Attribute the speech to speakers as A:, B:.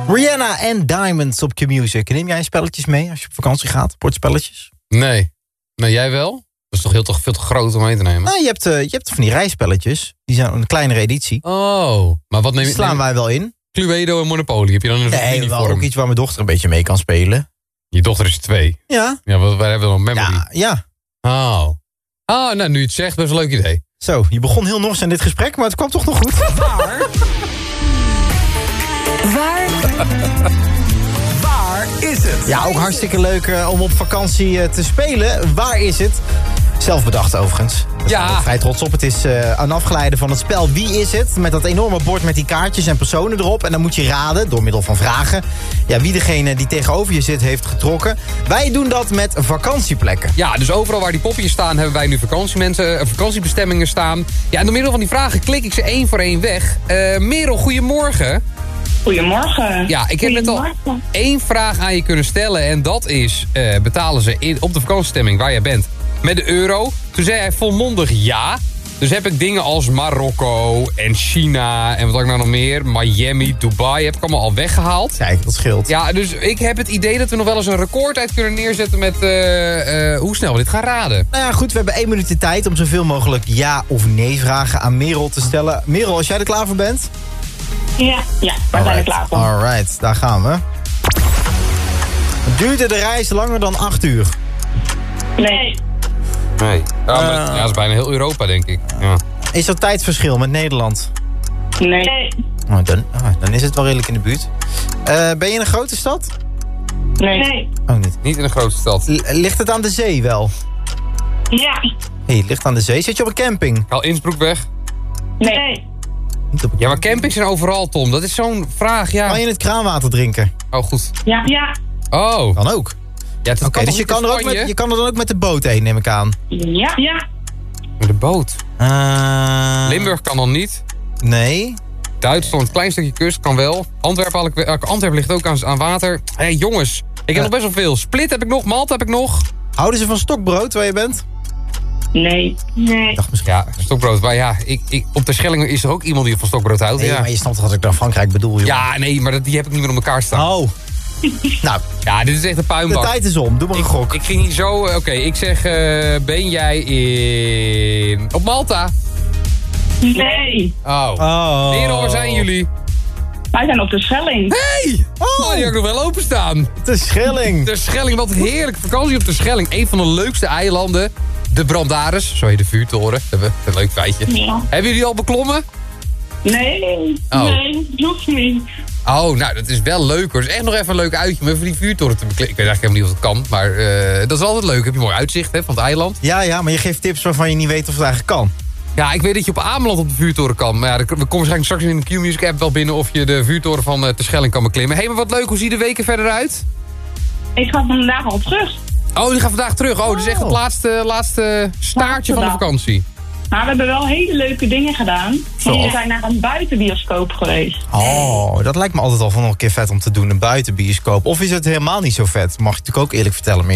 A: Rihanna en Diamonds op Q-Music. Neem jij spelletjes mee als je op vakantie gaat? Bordspelletjes?
B: Nee. Nee, jij wel? Dat is toch veel te groot om mee te nemen?
A: Nou, je hebt van die rijspelletjes. Die zijn een kleinere editie.
B: Oh, maar wat neem je?
A: Slaan wij wel in.
B: Cluedo en Monopoly. Heb je dan een
A: wel ook iets waar mijn dochter een beetje mee kan spelen.
B: Je dochter is 2.
A: Ja.
B: Ja, wij hebben dan memory.
A: Ja.
B: Oh, nou, nu je het zegt, best een leuk idee.
A: Zo, je begon heel nors in dit gesprek, maar het kwam toch nog goed.
C: Waar is het?
A: Ja, ook hartstikke leuk om op vakantie te spelen. Waar is het? Zelf bedacht overigens. Daar zijn we vrij trots op. Het is een afgeleide van het spel Wie is het? Met dat enorme bord met die kaartjes en personen erop. En dan moet je raden, door middel van vragen, wie degene die tegenover je zit heeft getrokken. Wij doen dat met vakantieplekken.
B: Ja, dus overal waar die popjes staan hebben wij nu vakantiebestemmingen staan. Ja, en door middel van die vragen klik ik ze 1 voor 1 weg. Merel, goedemorgen.
D: Goedemorgen.
B: Ja, ik heb net al 1 vraag aan je kunnen stellen. En dat is, betalen ze op de vakantiestemming waar jij bent met de euro? Toen zei hij volmondig ja. Dus heb ik dingen als Marokko en China en wat had ik nou nog meer? Miami, Dubai, heb ik allemaal al weggehaald.
A: Kijk, dat scheelt.
B: Ja, dus ik heb het idee dat we nog wel eens een recordtijd kunnen neerzetten met hoe snel we dit gaan raden.
A: Nou ja, goed, we hebben 1 minuut de tijd om zoveel mogelijk ja of nee vragen aan Merel te stellen. Merel, als jij er klaar voor bent?
D: Ja, waar zijn we klaar voor?
A: Alright, daar gaan we. Duurde de reis langer dan 8 uur?
D: Nee.
B: Nee. Ja, dat is bijna heel Europa, denk ik. Ja.
A: Is er tijdverschil met Nederland?
D: Nee.
A: Dan is het wel redelijk in de buurt. Ben je in een grote stad?
D: Nee.
A: Oh, niet.
B: Niet in een grote stad.
A: Ligt het aan de zee wel?
D: Ja.
A: Het ligt aan de zee. Zit je op een camping?
B: Haal Innsbruck weg.
D: Nee.
A: Niet op een
B: Ja, maar campings zijn overal, Tom. Dat is zo'n vraag, ja.
A: Kan je het kraanwater drinken?
B: Oh, goed.
D: Ja.
B: Oh.
A: Kan ook.
B: Ja,
A: Oké, dus je kan er dan ook met de boot heen, neem ik aan.
D: Ja.
B: Met de boot. Limburg kan dan niet.
A: Nee.
B: Duitsland, een klein stukje kust, kan wel. Antwerpen ligt ook aan water. Hé, jongens. Ik heb nog best wel veel. Split heb ik nog, Malta heb ik nog.
A: Houden ze van stokbrood waar je bent?
D: Nee.
A: Ik dacht misschien...
B: Ja, stokbrood. Maar ja, op de Schelling is er ook iemand die van stokbrood houdt.
A: Nee,
B: ja.
A: maar je snapt toch wat ik naar Frankrijk bedoel, joh.
B: Ja, nee, maar die heb ik niet meer op elkaar staan.
A: Oh. Nou,
B: Ja, dit is echt een
A: de
B: puinbak.
A: tijd is om. Doe maar een gok.
B: Ik ging hier zo... Oké, ik zeg... ben jij op Malta?
D: Nee.
B: Oh. Merel, waar zijn jullie?
D: Wij zijn op de Schelling.
B: Hey! Oh, die heb ik nog wel openstaan.
A: De Schelling.
B: De Schelling, wat heerlijk. Vakantie op de Schelling. Een van de leukste eilanden. De Brandaris, zo heet de vuurtoren. Dat is een leuk feitje.
D: Ja.
B: Hebben jullie al beklommen?
D: Nee.
B: Oh.
D: Nee, nog niet.
B: Oh, nou, dat is wel leuk hoor. Het is echt nog even een leuk uitje om even die vuurtoren te beklimmen. Ik weet eigenlijk helemaal niet of het kan, maar dat is altijd leuk. Heb je mooi uitzicht hè, van het eiland.
A: Ja, maar je geeft tips waarvan je niet weet of het eigenlijk kan.
B: Ja, ik weet dat je op Ameland op de vuurtoren kan. Maar ja, we komen waarschijnlijk straks in de Q-Music app wel binnen of je de vuurtoren van de Schelling kan beklimmen. Hé, maar wat leuk. Hoe ziet de weken verder uit?
D: Ik ga vandaag al terug.
B: Oh, die gaat vandaag terug. Oh, dit is echt het laatste staartje van de vakantie.
D: Maar we hebben wel hele leuke dingen gedaan. We zijn naar een buitenbioscoop geweest.
A: Oh, dat lijkt me altijd al van nog een keer vet om te doen. Een buitenbioscoop. Of is het helemaal niet zo vet? Mag ik natuurlijk ook eerlijk vertellen, Merel.